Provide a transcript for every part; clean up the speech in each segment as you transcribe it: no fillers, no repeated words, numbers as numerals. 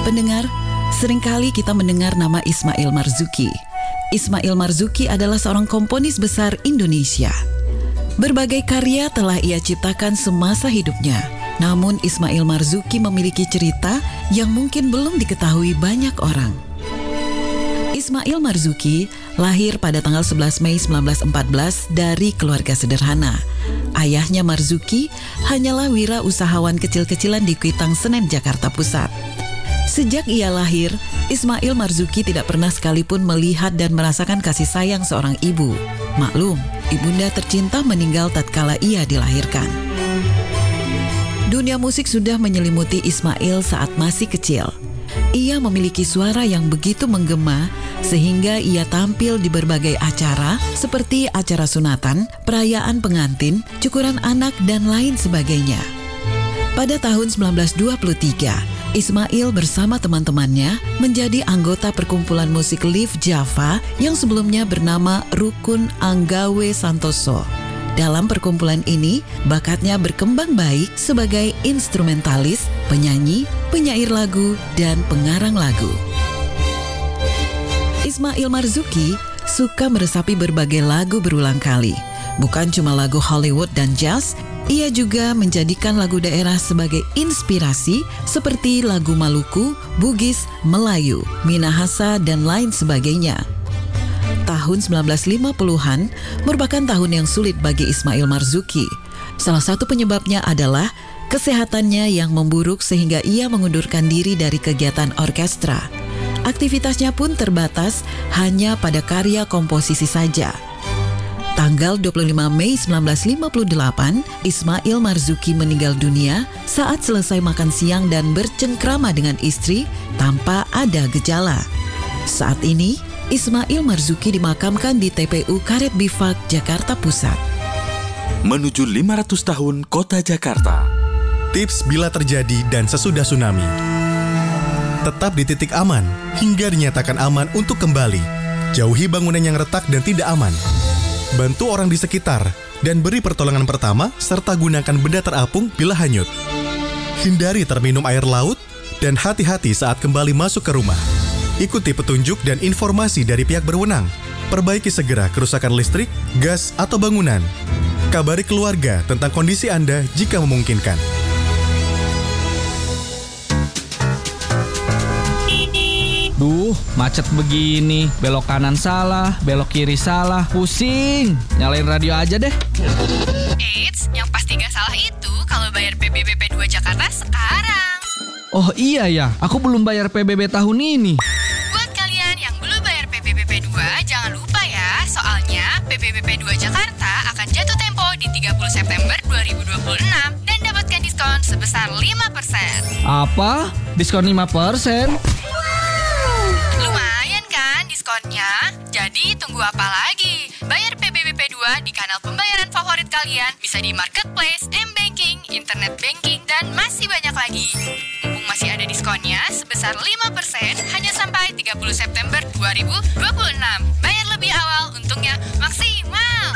Pendengar, seringkali kita mendengar nama Ismail Marzuki. Ismail Marzuki adalah seorang komponis besar Indonesia. Berbagai karya telah ia ciptakan semasa hidupnya. Namun Ismail Marzuki memiliki cerita yang mungkin belum diketahui banyak orang. Ismail Marzuki lahir pada tanggal 11 Mei 1914 dari keluarga sederhana. Ayahnya Marzuki hanyalah wirausahawan kecil-kecilan di Kuitang Senen, Jakarta Pusat. Sejak ia lahir, Ismail Marzuki tidak pernah sekalipun melihat dan merasakan kasih sayang seorang ibu. Maklum, ibunda tercinta meninggal tatkala ia dilahirkan. Dunia musik sudah menyelimuti Ismail saat masih kecil. Ia memiliki suara yang begitu menggema sehingga ia tampil di berbagai acara seperti acara sunatan, perayaan pengantin, cukuran anak, dan lain sebagainya. Pada tahun 1923, Ismail bersama teman-temannya menjadi anggota perkumpulan musik Live Java yang sebelumnya bernama Rukun Anggawe Santoso. Dalam perkumpulan ini, bakatnya berkembang baik sebagai instrumentalis, penyanyi, penyair lagu, dan pengarang lagu. Ismail Marzuki suka meresapi berbagai lagu berulang kali. Bukan cuma lagu Hollywood dan jazz, ia juga menjadikan lagu daerah sebagai inspirasi seperti lagu Maluku, Bugis, Melayu, Minahasa, dan lain sebagainya. Tahun 1950-an merupakan tahun yang sulit bagi Ismail Marzuki. Salah satu penyebabnya adalah kesehatannya yang memburuk sehingga ia mengundurkan diri dari kegiatan orkestra. Aktivitasnya pun terbatas hanya pada karya komposisi saja. Tanggal 25 Mei 1958, Ismail Marzuki meninggal dunia saat selesai makan siang dan bercengkrama dengan istri tanpa ada gejala. Saat ini, Ismail Marzuki dimakamkan di TPU Karet Bifak, Jakarta Pusat. Menuju 500 tahun Kota Jakarta. Tips bila terjadi dan sesudah tsunami. Tetap di titik aman hingga dinyatakan aman untuk kembali. Jauhi bangunan yang retak dan tidak aman. Bantu orang di sekitar dan beri pertolongan pertama serta gunakan benda terapung bila hanyut. Hindari terminum air laut dan hati-hati saat kembali masuk ke rumah. Ikuti petunjuk dan informasi dari pihak berwenang. Perbaiki segera kerusakan listrik, gas, atau bangunan. Kabari keluarga tentang kondisi Anda jika memungkinkan. Duh, macet begini. Belok kanan salah, belok kiri salah. Pusing. Nyalain radio aja deh. Eits, yang pasti gak salah itu kalau bayar PBB 2 Jakarta sekarang. Oh iya ya, aku belum bayar PBB tahun ini. Buat kalian yang belum bayar PBB 2, jangan lupa ya. Soalnya PBB 2 Jakarta akan jatuh tempo di 30 September 2026 dan dapatkan diskon sebesar 5%. Apa? Diskon 5%? Lumayan kan diskonnya? Jadi tunggu apa lagi? Bayar PBB 2 di kanal pembayaran favorit kalian, bisa di marketplace, m-banking, internet banking, dan masih banyak lagi. Mumpung masih ada diskonnya sebesar 5% hanya sampai 30 September 2026. Bayar lebih awal, untungnya maksimal.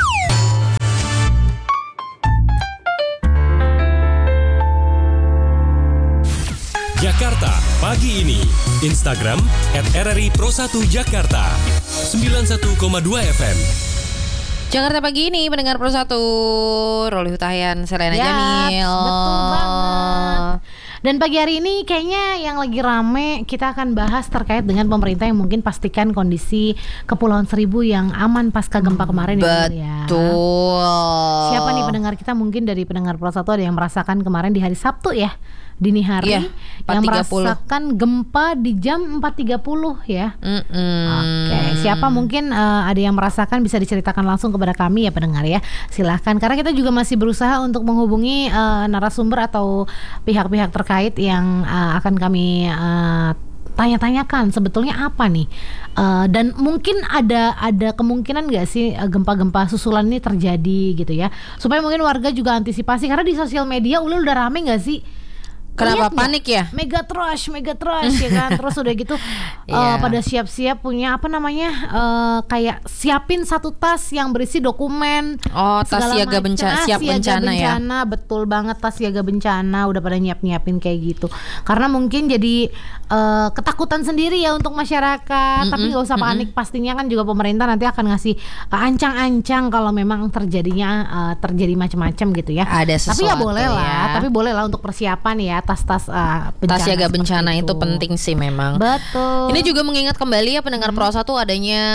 Jakarta pagi ini. Instagram @RRI_Pro1Jakarta 91,2 FM. Jakarta pagi ini mendengar Pro 1 Roli Hutahian, Selena Jamil. Betul banget. Dan pagi hari ini kayaknya yang lagi rame kita akan bahas terkait dengan pemerintah yang mungkin pastikan kondisi Kepulauan Seribu yang aman pasca gempa kemarin. Betul. Siapa nih pendengar kita, mungkin dari pendengar Pro 1 ada yang merasakan kemarin di hari Sabtu ya, dini hari, yang merasakan gempa di jam 4.30 ya. Oke, siapa mungkin ada yang merasakan, bisa diceritakan langsung kepada kami ya pendengar ya. Silahkan, karena kita juga masih berusaha untuk menghubungi narasumber atau pihak-pihak terkait yang akan kami tanya-tanyakan sebetulnya apa nih, dan mungkin ada kemungkinan nggak sih gempa-gempa susulan ini terjadi gitu ya, supaya mungkin warga juga antisipasi, karena di sosial media udah rame nggak sih Kenapa panik ya? Mega trash ya kan. Terus udah gitu pada siap-siap punya apa namanya kayak siapin satu tas yang berisi dokumen. Oh, tas siaga bencana, siap bencana ya. Betul banget, tas siaga bencana udah pada nyiapin kayak gitu. Karena mungkin jadi ketakutan sendiri ya untuk masyarakat. Tapi nggak usah panik, pastinya kan juga pemerintah nanti akan ngasih ancang-ancang kalau memang terjadi macam-macam gitu ya. Ada sesuatu. Tapi ya boleh lah untuk persiapan ya. Tas siaga bencana itu penting sih memang. Betul. Ini juga mengingat kembali ya pendengar Pro 1 adanya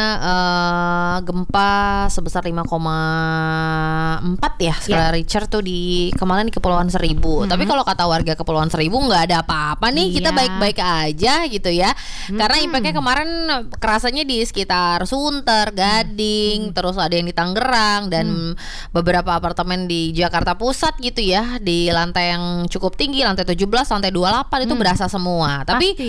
gempa sebesar 5,4 ya skala Richter tuh kemarin di Kepulauan Seribu. Tapi kalau kata warga Kepulauan Seribu nggak ada apa-apa nih, kita baik-baik aja gitu ya. Karena impactnya kemarin kerasanya di sekitar Sunter, Gading, terus ada yang di Tangerang dan beberapa apartemen di Jakarta Pusat gitu ya, di lantai yang cukup tinggi, lantai 17, lantai 28 itu berasa semua. Tapi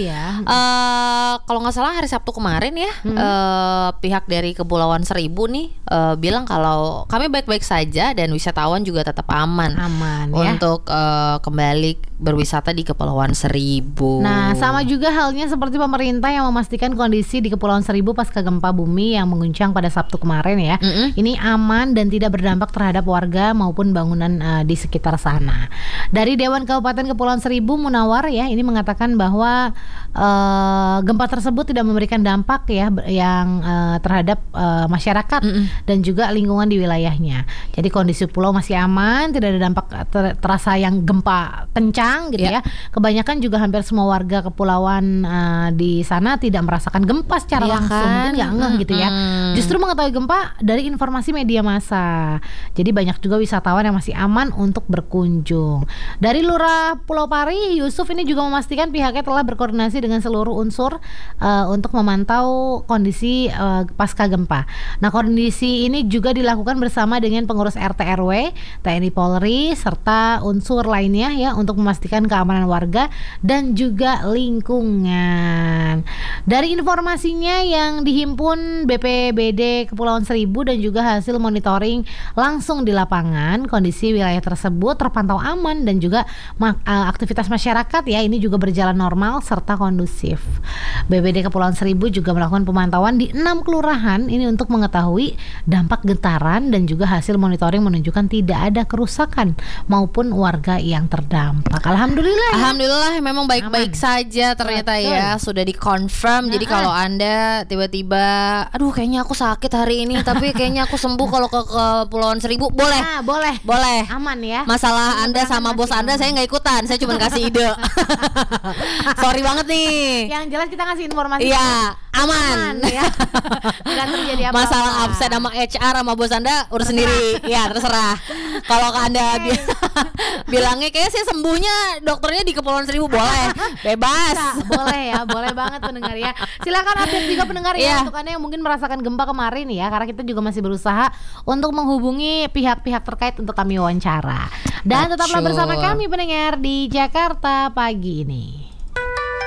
kalau nggak salah hari Sabtu kemarin ya, pihak dari Kepulauan Seribu nih bilang kalau kami baik-baik saja dan wisatawan juga tetap aman ya, untuk kembali berwisata di Kepulauan Seribu. Nah, sama juga halnya seperti pemerintah yang memastikan kondisi di Kepulauan Seribu pasca gempa bumi yang mengguncang pada Sabtu kemarin ya. Ini aman dan tidak berdampak terhadap warga maupun bangunan di sekitar sana. Dari Dewan Kabupaten Kepulauan Seribu Munawar ya, ini mengatakan bahwa gempa tersebut tidak memberikan dampak ya yang terhadap masyarakat dan juga lingkungan di wilayahnya. Jadi kondisi pulau masih aman, tidak ada dampak terasa yang gempa kencang gitu ya. Kebanyakan juga hampir semua warga kepulauan di sana tidak merasakan gempa secara langsung, mungkin nggak ngeh gitu ya. Justru mengetahui gempa dari informasi media massa. Jadi banyak juga wisatawan yang masih aman untuk berkunjung. Dari Lurah Pulau Pari, Yusuf ini juga memastikan pihaknya telah berkoordinasi dengan seluruh unsur untuk memantau kondisi pasca gempa. Nah, kondisi ini juga dilakukan bersama dengan pengurus RT RW, TNI Polri serta unsur lainnya ya untuk memastikan keamanan warga dan juga lingkungan. Dari informasinya yang dihimpun BPBD Kepulauan Seribu dan juga hasil monitoring langsung di lapangan, kondisi wilayah tersebut terpantau aman dan juga aktivitas masyarakat ya ini juga berjalan normal serta kondusif. BPBD Kepulauan Seribu juga melakukan pemantauan di 6 kelurahan ini untuk mengetahui dampak getaran dan juga hasil monitoring menunjukkan tidak ada kerusakan maupun warga yang terdampak. Alhamdulillah memang baik-baik saja ternyata. Betul. Ya sudah dikonfirm. Jadi kalau Anda tiba-tiba aduh kayaknya aku sakit hari ini tapi kayaknya aku sembuh kalau ke Kepulauan Seribu boleh aman ya. Masalah Anda sama bos Anda saya nggak ikutan, saya cuma kasih ide. Sorry banget nih. Yang jelas kita ngasih informasi. Iya, aman ya. Nggak terjadi apa-apa. Masalah absen sama HR sama bos Anda urus sendiri. Ya terserah. Kalau Anda bilangnya kayak saya sembuhnya dokternya di Kepulauan Seribu, boleh, bebas. Boleh ya, boleh banget pendengar ya. Silakan update juga pendengar ya untuk Anda yang mungkin merasakan gempa kemarin ya, karena kita juga masih berusaha untuk menghubungi pihak-pihak terkait untuk kami wawancara. Dan tetaplah bersama kami pendengar di Jakarta Pagi ini.